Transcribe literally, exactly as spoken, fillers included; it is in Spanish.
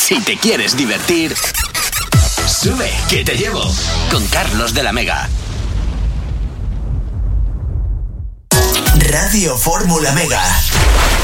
Si te quieres divertir, sube, que te llevo. Con Carlos de la Mega. Radio Fórmula Mega.